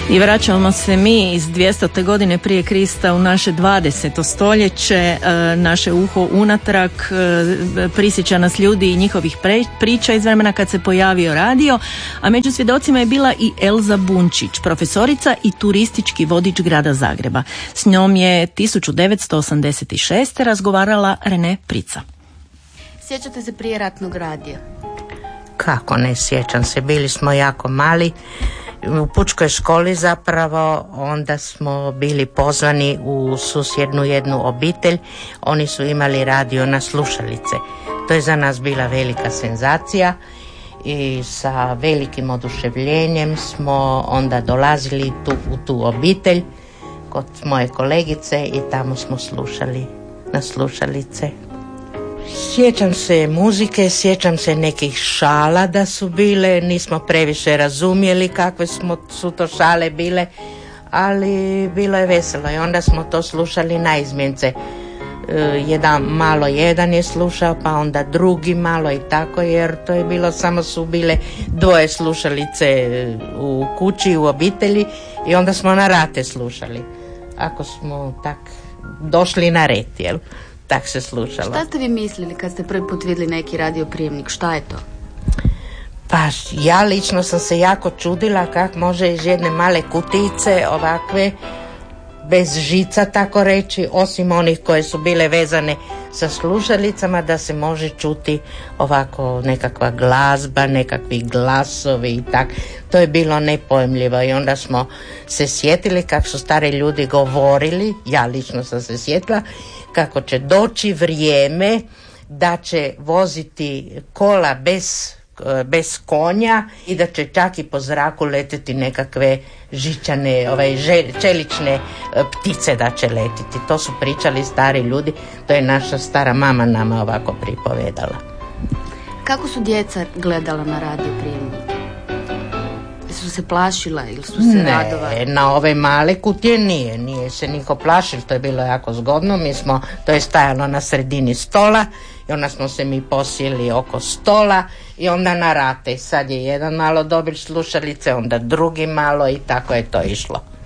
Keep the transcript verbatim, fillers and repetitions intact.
I vraćamo se mi iz dvjestote godine prije Krista u naše dvadeseto stoljeće, naše uho unatrag, prisjeća nas ljudi i njihovih priča iz vremena kad se pojavio radio, a među svjedocima je bila i Elza Bunčić, profesorica i turistički vodič grada Zagreba. S njom je tisuću devetsto osamdeset šeste. razgovarala Rene Prica. Sjećate se prijeratnog radija? Kako ne sjećam se, bili smo jako mali. U pučkoj školi zapravo, onda smo bili pozvani u susjednu jednu obitelj, oni su imali radio na slušalice. To je za nas bila velika senzacija i sa velikim oduševljenjem smo onda dolazili tu, u tu obitelj kod moje kolegice i tamo smo slušali na slušalice. Sjećam se muzike, sjećam se nekih šala da su bile, nismo previše razumjeli kakve smo, su to šale bile, ali bilo je veselo i onda smo to slušali na izmjence. Jedan, malo jedan je slušao, pa onda drugi malo i tako, jer to je bilo, samo su bile dvoje slušalice u kući, u obitelji i onda smo na rate slušali. Ako smo tak došli na red, jel? Tak se slušalo. Šta ste vi mislili kad ste prvi put vidjeli neki radioprijemnik? Šta je to? Pa ja lično sam se jako čudila kako može iz jedne male kutice ovakve, bez žica tako reći, osim onih koje su bile vezane sa slušalicama, da se može čuti ovako nekakva glazba, nekakvi glasovi i tak. To je bilo nepojmljivo i onda smo se sjetili kako su stari ljudi govorili, ja lično sam se sjetila, kako će doći vrijeme da će voziti kola bez, bez konja i da će čak i po zraku letiti nekakve žičane, ovaj, žel, čelične ptice da će letiti. To su pričali stari ljudi, to je naša stara mama nama ovako pripovedala. Kako su djeca gledala na radio prijemnik? Su se plašila ili su se ne, radovali? Ne, na ove male kutije nije, nije se niko plašil, to je bilo jako zgodno. Mi smo, to je stajalo na sredini stola i onda smo se mi posjeli oko stola i onda na rate. Sad je jedan malo dobio slušalice, onda drugi malo i tako je to išlo.